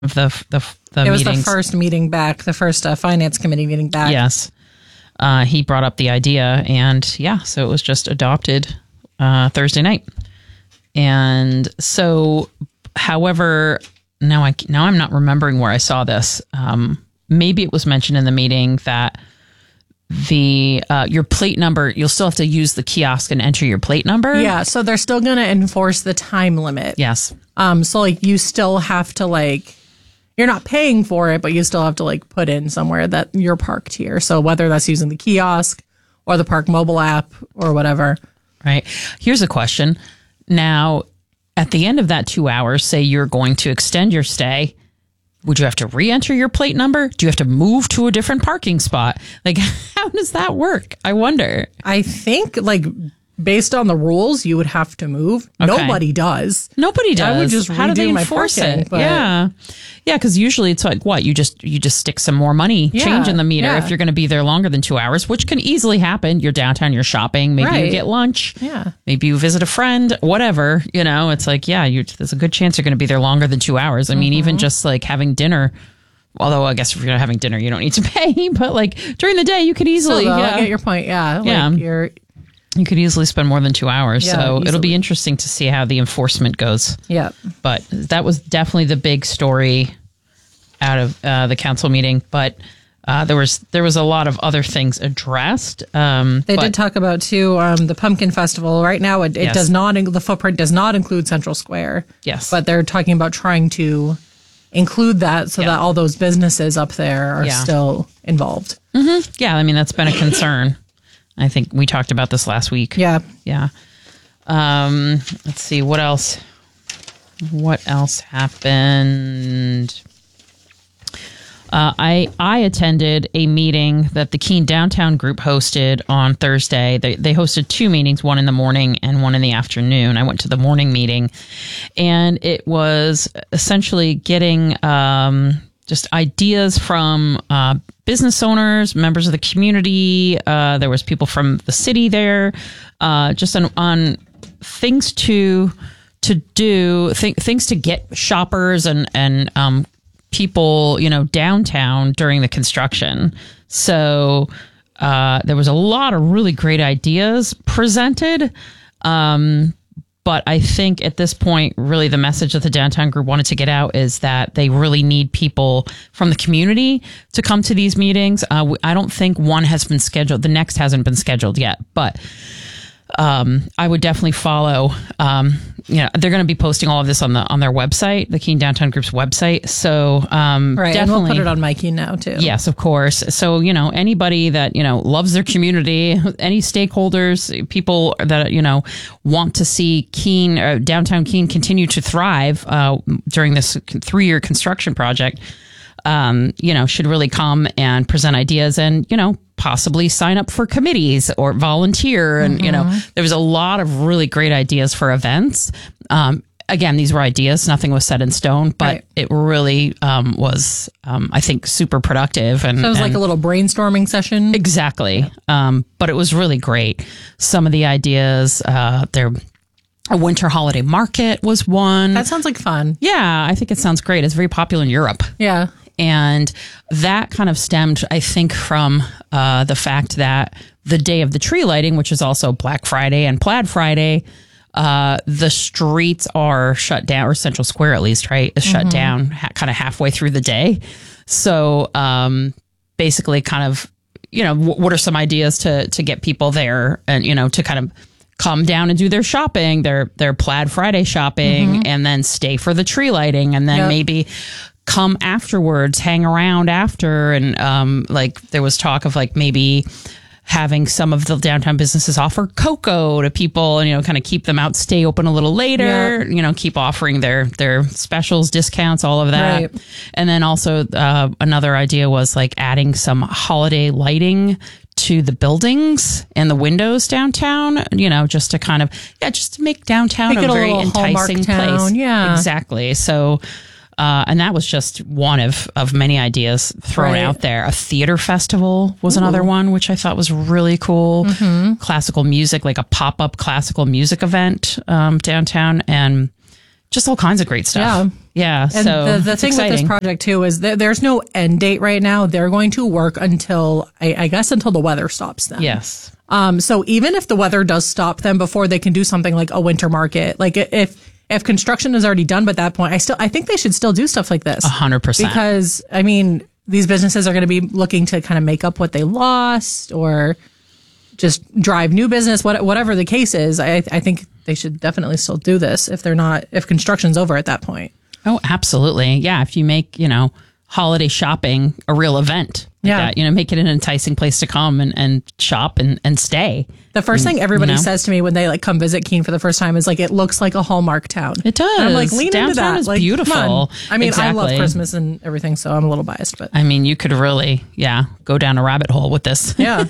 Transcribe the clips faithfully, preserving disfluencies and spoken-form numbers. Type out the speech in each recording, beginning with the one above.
the the the it was meetings. the first meeting back, the first uh, finance committee meeting back. Yes. Uh, he brought up the idea, and yeah, so it was just adopted uh, Thursday night. And so, however, now I now I'm not remembering where I saw this. Um, maybe it was mentioned in the meeting that the uh, your plate number, you'll still have to use the kiosk and enter your plate number. Yeah, so they're still going to enforce the time limit. Yes. Um. So like, you still have to like. You're not paying for it, but you still have to like put in somewhere that you're parked here. So whether that's using the kiosk or the Park mobile app or whatever. Right. Here's a question. Now, at the end of that two hours, say you're going to extend your stay, would you have to re-enter your plate number? Do you have to move to a different parking spot? Like, how does that work? I wonder. I think like based on the rules, you would have to move. Okay. Nobody does. Nobody does. I would just How do they redo my enforce parking, it? but- Yeah, yeah. Because usually it's like what you just you just stick some more money Yeah, change in the meter yeah. if you're going to be there longer than two hours, which can easily happen. You're downtown, you're shopping, maybe you Right. get lunch, Yeah. maybe you visit a friend, whatever. You know, it's like yeah, you there's a good chance you're going to be there longer than two hours. I mean, Mm-hmm. even just like having dinner. Although I guess if you're not having dinner, you don't need to pay. But like during the day, you could easily. Still, though, yeah. I get your point. Yeah. Like Yeah. You're, You could easily spend more than two hours. Yeah, so it'll easily. be interesting to see how the enforcement goes. yeah. But that was definitely the big story out of uh, the council meeting. But uh, there was there was a lot of other things addressed. Um, They but- did talk about too um, the pumpkin festival. Right now, it, it Yes. does not. in- The footprint does not include Central Square. Yes. But they're talking about trying to include that so Yeah. that all those businesses up there are Yeah. still involved. Yeah, I mean, that's been a concern. I think we talked about this last week. Yeah. Yeah. Um, let's see. What else? What else happened? Uh, I I attended a meeting that the Keene Downtown Group hosted on Thursday. They they hosted two meetings, one in the morning and one in the afternoon. I went to the morning meeting, and it was essentially getting um, just ideas from uh, business owners, members of the community. Uh, there was people from the city there, uh, just on, on things to to do, th- things to get shoppers and and um, people, you know, downtown during the construction. So uh, there was a lot of really great ideas presented. Um, but I think at this point, really the message that the downtown group wanted to get out is that they really need people from the community to come to these meetings. Uh, I don't think one has been scheduled. The next hasn't been scheduled yet, but um, I would definitely follow. Um, you know, they're going to be posting all of this on the on their website, the Keene Downtown Group's website. So um, Right. definitely, And we'll put it on Mikey now too. yes, of course. So you know, anybody that you know loves their community, any stakeholders, people that you know want to see Keene, uh, downtown Keene, continue to thrive uh, during this three-year construction project. Um, you know, should really come and present ideas and, you know, possibly sign up for committees or volunteer. And, mm-hmm. you know, there was a lot of really great ideas for events. Um, again, these were ideas. Nothing was set in stone, but Right. it really um, was, um, I think, super productive. And So it was like and- a little brainstorming session. Exactly. Um, but it was really great. Some of the ideas, uh, there, a winter holiday market was one. That sounds like fun. Yeah, I think it sounds great. It's very popular in Europe. Yeah. And that kind of stemmed, I think, from uh, the fact that the day of the tree lighting, which is also Black Friday and Plaid Friday, uh, the streets are shut down, or Central Square at least, right, is shut down ha- kind of halfway through the day. So um, basically kind of, you know, w- what are some ideas to to get people there and, you know, to kind of come down and do their shopping, their their Plaid Friday shopping, and then stay for the tree lighting, and then Yep. maybe come afterwards, hang around after. And um, like there was talk of like maybe having some of the downtown businesses offer cocoa to people and, you know, kind of keep them out, stay open a little later, Yeah. you know, keep offering their, their specials, discounts, all of that. Right. And then also uh, another idea was like adding some holiday lighting to the buildings and the windows downtown, you know, just to kind of, yeah, just to make downtown Make a it a very little Hallmark enticing town, place. yeah. Exactly. So, uh, and that was just one of, of many ideas thrown Right. out there. A theater festival was another one, which I thought was really cool. Mm-hmm. Classical music, like a pop-up classical music event um, downtown, and just all kinds of great stuff. Yeah. Yeah. And so the, the it's thing exciting. with this project too is that there's no end date right now. They're going to work until I, I guess until the weather stops them. Yes. Um. So even if the weather does stop them before they can do something like a winter market, like if if construction is already done by that point, I still I think they should still do stuff like this. A hundred percent. Because I mean, these businesses are going to be looking to kind of make up what they lost or just drive new business. What, whatever the case is, I, I think they should definitely still do this if they're not if construction's over at that point. Oh, absolutely. Yeah. If you make, you know, holiday shopping a real event, like Yeah. that, you know, make it an enticing place to come and, and shop and, and stay. The first thing everybody you know? says to me when they like come visit Keene for the first time is like, it looks like a Hallmark town. It does. And I'm like, lean Downtown into that. is like, beautiful. come on. I mean, I love Exactly. Christmas and everything, so I'm a little biased, but I mean, you could really, yeah, go down a rabbit hole with this. yeah.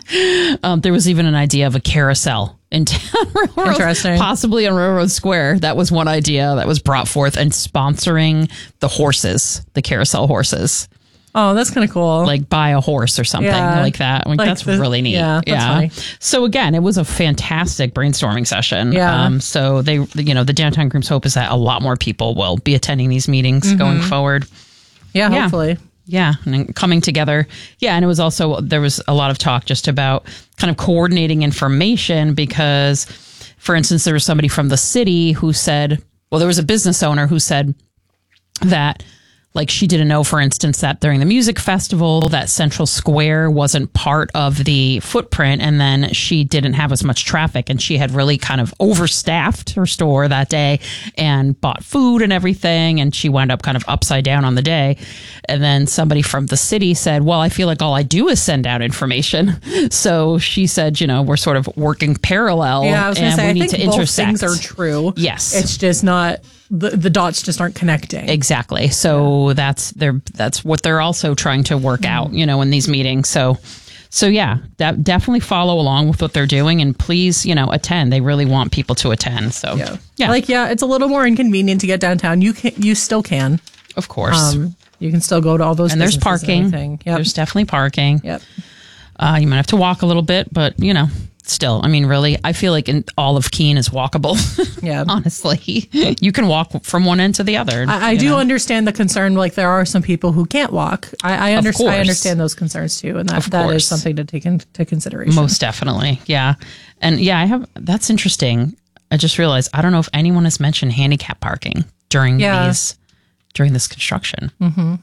Um, there was even an idea of a carousel in town. Railroad- Interesting. Possibly on Railroad Square. That was one idea that was brought forth, and sponsoring the horses, the carousel horses. Oh, that's kind of cool. Like buy a horse or something Yeah. like that. Like, Like that's the- really neat. yeah, that's funny. So again, it was a fantastic brainstorming session. Yeah. Um, so they, you know, the Downtown Groom's hope is that a lot more people will be attending these meetings Mm-hmm. going forward. yeah, yeah. hopefully. Yeah, and then coming together. Yeah, and it was also, there was a lot of talk just about kind of coordinating information because, for instance, there was somebody from the city who said, well, there was a business owner who said that, like, she didn't know, for instance, that during the music festival, that Central Square wasn't part of the footprint, and then she didn't have as much traffic, and she had really kind of overstaffed her store that day and bought food and everything, and she wound up kind of upside down on the day. And then somebody from the city said, well, I feel like all I do is send out information. So she said, you know, we're sort of working parallel, Yeah, I was going and to say, we I need think to both intersect. things are true. Yes. It's just not, the, the dots just aren't connecting. Exactly. So that's they're that's what they're also trying to work out, you know, in these meetings. So so yeah, de- definitely follow along with what they're doing, and please, you know, attend. They really want people to attend. So Yeah. yeah, Like, yeah, it's a little more inconvenient to get downtown. You can, you still can. of course. Um, you can still go to all those and there's businesses parking. And everything. Yep. There's definitely parking. Yep. Uh, you might have to walk a little bit, but you know, still, I mean, really, I feel like in all of Keene is walkable. Yeah. Honestly, you can walk from one end to the other. I, I you do know? understand the concern. Like, there are some people who can't walk. I, I, Of understand, I course. understand those concerns too. And that, Of that is course. something to take into consideration. Most definitely. Yeah. And yeah, I have, that's interesting. I just realized, I don't know if anyone has mentioned handicap parking during Yeah. these, during this construction. Mm-hmm. I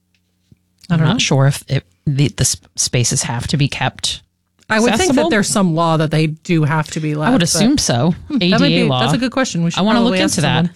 I'm don't know. not sure if it, the, the sp- spaces have to be kept. I would think accessible? that there's some law that they do have to be left. I would but assume so. A D A that might be, law. That's a good question. We should I want to look probably ask into that.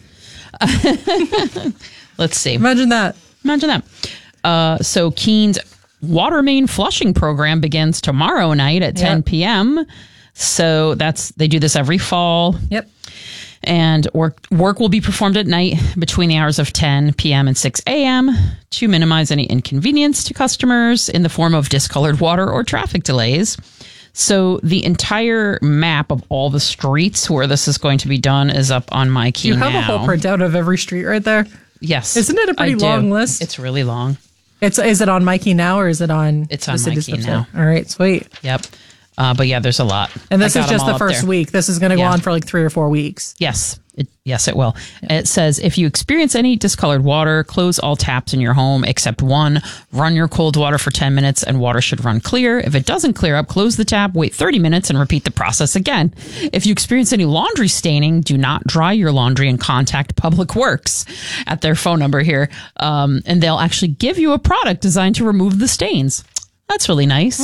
someone. Yeah. Let's see. Imagine that. Imagine that. Uh, so Keene's water main flushing program begins tomorrow night at ten Yep. p.m. So that's, they do this every fall. Yep. And work work will be performed at night between the hours of ten p.m. and six a.m. to minimize any inconvenience to customers in the form of discolored water or traffic delays. So the entire map of all the streets where this is going to be done is up on my key You have now. a whole printout of every street right there. Yes. Isn't it a pretty I do. long list? It's really long. It's is it on Mikey now or is it on? It's the on city's Mikey website? now. All right, sweet. Yep. Uh, but yeah, there's a lot. And this I is got 'em just all the up first there. week. This is going to Yeah. go on for like three or four weeks. Yes. It, yes, it will. It says, if you experience any discolored water, close all taps in your home except one. Run your cold water for ten minutes and water should run clear. If it doesn't clear up, close the tap, wait thirty minutes and repeat the process again. If you experience any laundry staining, do not dry your laundry and contact Public Works at their phone number here. Um, and they'll actually give you a product designed to remove the stains. That's really nice.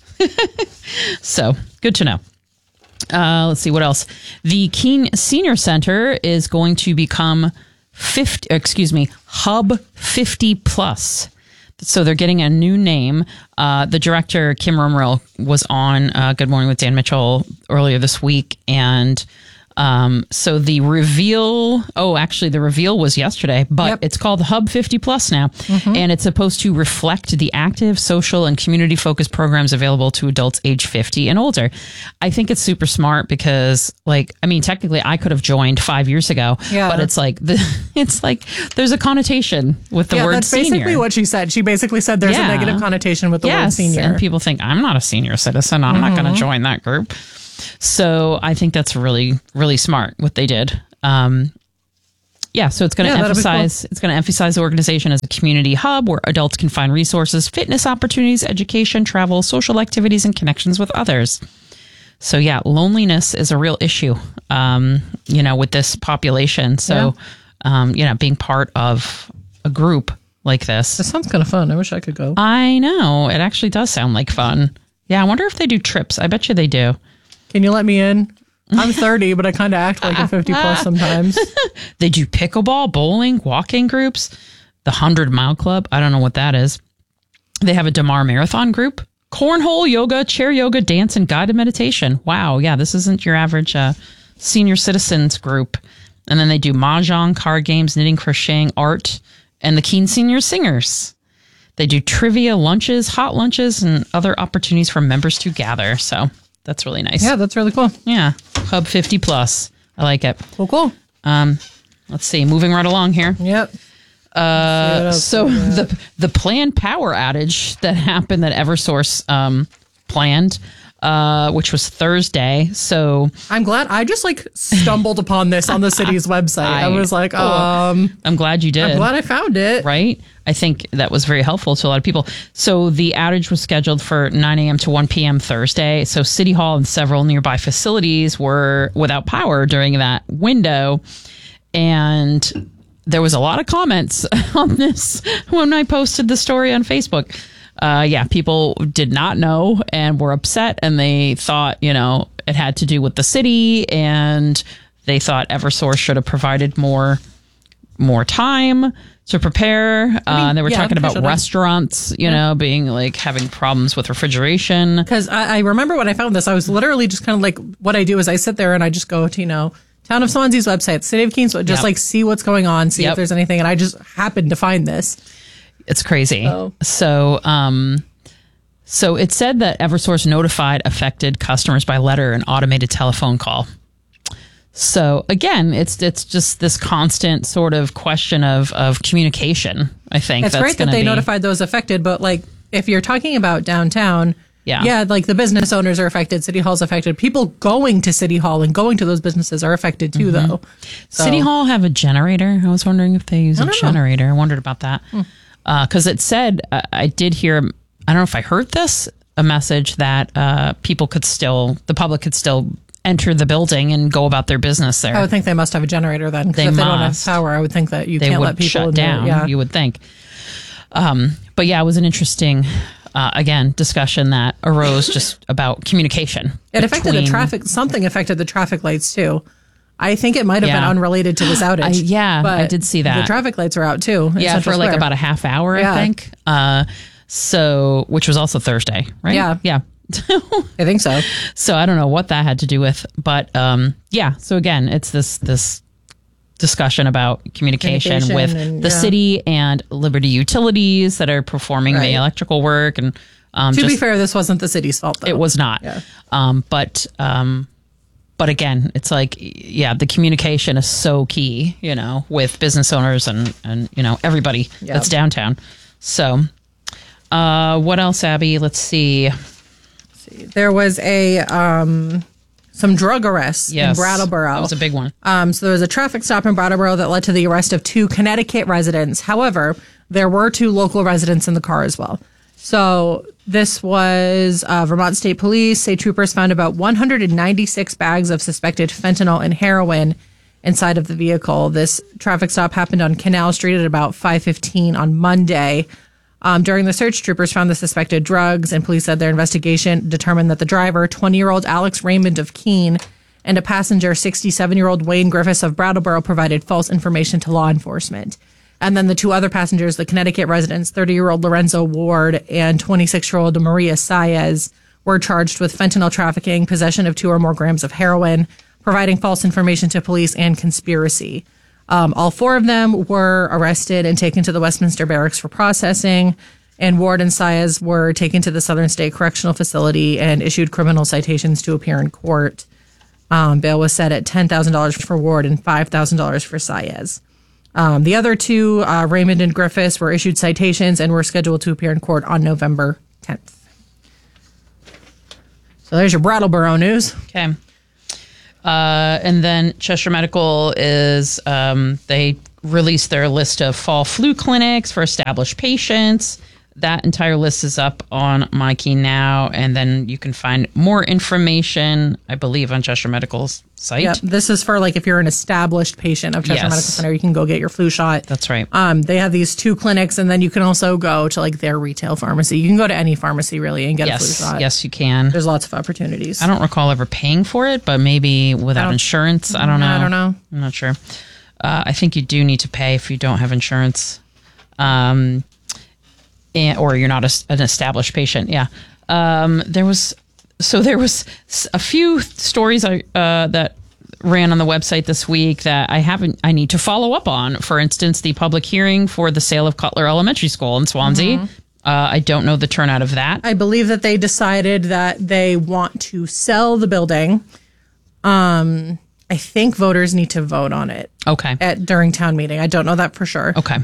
So good to know. Uh, let's see what else. The Keene Senior Center is going to become fifty. Excuse me, Hub fifty Plus. So they're getting a new name. Uh, the director Kim Rumrell was on uh, Good Morning with Dan Mitchell earlier this week, and um, so the reveal. Oh, actually, the reveal was yesterday, but Yep. it's called Hub fifty Plus now, and it's supposed to reflect the active, social, and community-focused programs available to adults age fifty and older. I think it's super smart because, like, I mean, technically, I could have joined five years ago, Yeah. but it's like the, it's like there's a connotation with the yeah, word that's senior. basically what she said. She basically said there's Yeah. a negative connotation with the word Yes, senior. and people think I'm not a senior citizen. I'm not going to join that group. So I think that's really, really smart what they did. Um, yeah, so it's going to Yeah, that'd be emphasize it's going to emphasize the organization as a community hub where adults can find resources, fitness opportunities, education, travel, social activities, and connections with others. So yeah, loneliness is a real issue, um, you know, with this population. So, yeah. um, you know, being part of a group like this. That sounds kind of fun. I wish I could go. I know. It actually does sound like fun. Yeah, I wonder if they do trips. I bet you they do. Can you let me in? I'm thirty, but I kind of act like a fifty plus sometimes. They do pickleball, bowling, walking groups, the one hundred Mile Club. I don't know what that is. They have a Damar Marathon group, cornhole, yoga, chair yoga, dance, and guided meditation. Wow. Yeah, this isn't your average uh, senior citizens group. And then they do mahjong, card games, knitting, crocheting, art, and the Keene Senior Singers. They do trivia, lunches, hot lunches, and other opportunities for members to gather. So that's really nice. Yeah, that's really cool. Yeah. Hub fifty plus. I like it. Cool, cool. Um, let's see. Moving right along here. Yep. Uh, so the the planned power outage that happened that Eversource um, planned, uh, which was Thursday. So I'm glad I just like stumbled upon this on the city's website. I, I was like, cool. um, I'm glad you did. I'm glad I found it. Right? I think that was very helpful to a lot of people. So the outage was scheduled for nine a.m. to one p.m. Thursday. So City Hall and several nearby facilities were without power during that window. And there was a lot of comments on this when I posted the story on Facebook. Uh, yeah, people did not know and were upset, and they thought, you know, it had to do with the city, and they thought Eversource should have provided more more time to prepare. I mean, uh, and they were yeah, talking about should've. restaurants, you Yeah. know, being like having problems with refrigeration. Because I, I remember when I found this, I was literally just kind of like, what I do is I sit there and I just go to, you know, Town of Swansea's website, City of Keene, just Yep. like see what's going on, see Yep. if there's anything. And I just happened to find this. It's crazy. Oh. So, um, so it said that Eversource notified affected customers by letter and automated telephone call. So again, it's it's just this constant sort of question of of communication. I think It's that's great that gonna they be, notified those affected, but like if you're talking about downtown, Yeah. yeah, like the business owners are affected, City Hall's affected. People going to City Hall and going to those businesses are affected too, Mm-hmm. though. So- City Hall have a generator. I was wondering if they use a don't know. generator. I wondered about that because it said uh, I did hear. I don't know if I heard this a message that uh, people could still, the public could still enter the building and go about their business there. I would think they must have a generator then. Because They if they don't have must. power, I would think that you they can't would let people shut in there. down. Yeah. You would think. Um, but yeah, it was an interesting, uh, again, discussion that arose just about communication. It affected the between- traffic. Something affected the traffic lights too. I think it might have been Yeah. unrelated to this outage. I- yeah, I but did see that. The traffic lights are out too. in Yeah, Central for like Square. about a half hour, Yeah. I think. Uh, so, which was also Thursday, right? Yeah. Yeah. I think so. So I don't know what that had to do with, but um, yeah. So again, it's this this discussion about communication, Communication with and- the yeah. city and Liberty Utilities that are performing Right. the electrical work. And um, To just, be fair, this wasn't the city's fault though. it was not. Yeah. Um, but um, but again, it's like yeah, the communication is so key, you know, with business owners and and you know everybody Yeah. that's downtown. So. Uh, what else, Abby? Let's see. There was a um, some drug arrests Yes, in Brattleboro. that was a big one. Um, so there was a traffic stop in Brattleboro that led to the arrest of two Connecticut residents. However, there were two local residents in the car as well. So this was uh, Vermont State Police say troopers found about one hundred ninety-six bags of suspected fentanyl and heroin inside of the vehicle. This traffic stop happened on Canal Street at about five fifteen on Monday. Um, during the search, troopers found the suspected drugs, and police said their investigation determined that the driver, twenty-year-old Alex Raymond of Keene, and a passenger, sixty-seven-year-old Wayne Griffiths of Brattleboro, provided false information to law enforcement. And then the two other passengers, the Connecticut residents, thirty-year-old Lorenzo Ward and twenty-six-year-old Maria Saez, were charged with fentanyl trafficking, possession of two or more grams of heroin, providing false information to police, and conspiracy. Um, all four of them were arrested and taken to the Westminster Barracks for processing, and Ward and Saez were taken to the Southern State Correctional Facility and issued criminal citations to appear in court. Um, bail was set at ten thousand dollars for Ward and five thousand dollars for Saez. Um, the other two, uh, Raymond and Griffiths, were issued citations and were scheduled to appear in court on November tenth. So there's your Brattleboro news. Okay. Uh, and then Cheshire Medical is, um, they released their list of fall flu clinics for established patients. That entire list is up on MyKey now, and then you can find more information, I believe, on Cheshire Medical's site. Yep. This is for like if you're an established patient of Cheshire Yes. Medical Center, you can go get your flu shot. That's right. Um, they have these two clinics, and then you can also go to like their retail pharmacy. You can go to any pharmacy really and get yes, a flu shot. yes, you can. There's lots of opportunities. I don't recall ever paying for it, but maybe without don't- insurance. I don't know. I don't know. I'm not sure. Uh, I think you do need to pay if you don't have insurance, um, and, or you're not a, an established patient. Yeah. Um, there was so there was s- a few stories I, uh, that ran on the website this week that I haven't. I need to follow up on. For instance, the public hearing for the sale of Cutler Elementary School in Swansea. Mm-hmm. Uh, I don't know the turnout of that. I believe that they decided that they want to sell the building. Um, I think voters need to vote on it Okay. at during town meeting. I don't know that for sure. Okay.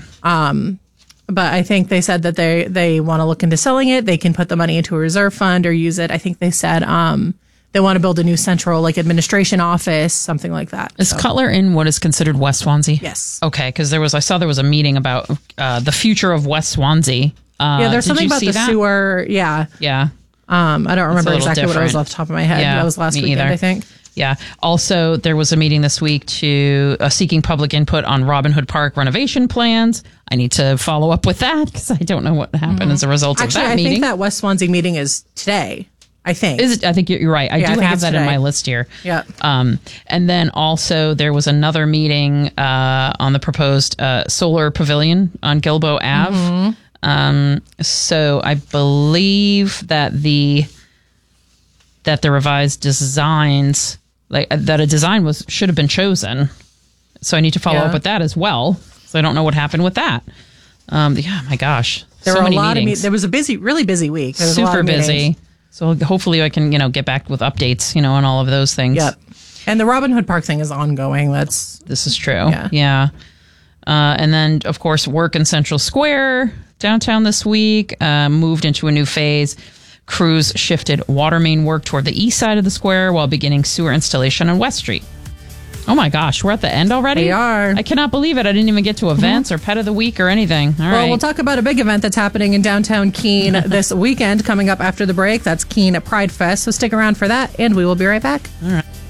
But I think they said that they they want to look into selling it. They can put the money into a reserve fund or use it. I think they said um, they want to build a new central like administration office, something like that. Is So, Cutler in what is considered West Swansea? yes. Okay, because there was I saw there was a meeting about uh, the future of West Swansea. Uh, Yeah, there's did something you about see the that? sewer. Yeah. Yeah, Um, I don't remember little exactly what it was different. off the top of my head. Yeah, that was last me weekend, either. I think. yeah. Also, there was a meeting this week to uh, seeking public input on Robin Hood Park renovation plans. I need to follow up with that because I don't know what happened as a result Actually, of that I meeting. think that West Swansea meeting is today. I think. Is it, I think you're you're right. I Yeah, I do think have it's that in today. my list here. Yeah. Um, and then also there was another meeting uh, on the proposed uh, solar pavilion on Gilboa Ave. Mm-hmm. Um, so I believe that the that the revised designs, like uh, that a design was should have been chosen. So I need to follow Yeah. up with that as well. So I don't know what happened with that. Um, yeah, my gosh, There so were a many lot of meetings. me- there was a busy, really busy week. There was a lot Super of meetings. busy. So hopefully I can, you know, get back with updates, you know, on all of those things. Yep. And the Robin Hood Park thing is ongoing. That's This is true. Yeah. Yeah. Uh, and then, of course, work in Central Square downtown this week uh, moved into a new phase. Crews shifted water main work toward the east side of the square while beginning sewer installation on West Street. Oh my gosh, we're at the end already? We are. I cannot believe it. I didn't even get to events or pet of the week or anything. All well, right. we'll talk about a big event that's happening in downtown Keene this weekend coming up after the break. That's Keene Pride Fest. So stick around for that, and we will be right back. All right.